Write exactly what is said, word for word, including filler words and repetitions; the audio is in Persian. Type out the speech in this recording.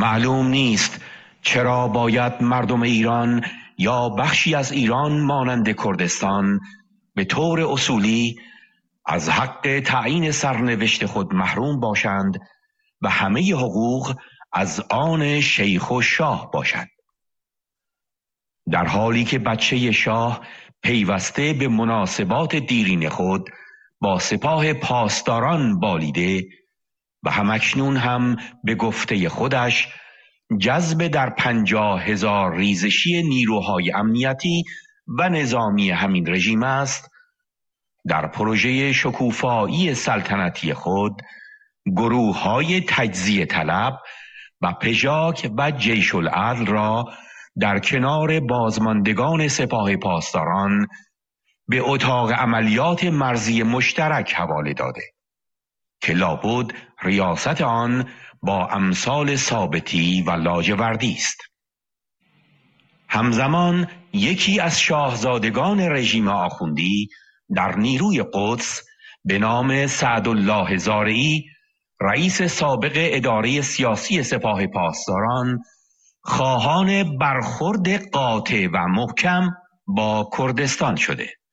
معلوم نیست چرا باید مردم ایران یا بخشی از ایران مانند کردستان به طور اصولی از حق تعیین سرنوشت خود محروم باشند و همه حقوق از آن شیخ و شاه باشد. در حالی که بچه شاه پیوسته به مناسبات دیرین خود با سپاه پاسداران بالیده و همکنون هم به گفته خودش جذب در پنجاه هزار ریزشی نیروهای امنیتی و نظامی همین رژیم است، در پروژه شکوفایی سلطنتی خود گروه های تجزیه طلب و پژاک و جیش العدل را در کنار بازماندگان سپاه پاسداران به اتاق عملیات مرزی مشترک حواله داده که لابد ریاست آن با امثال ثابتی و لاجوردی است. همزمان یکی از شاهزادگان رژیم آخوندی در نیروی قدس به نام سعدالله زارعی، رئیس سابق اداره سیاسی سپاه پاسداران، خواهان برخورد قاطع و محکم با کردستان شده.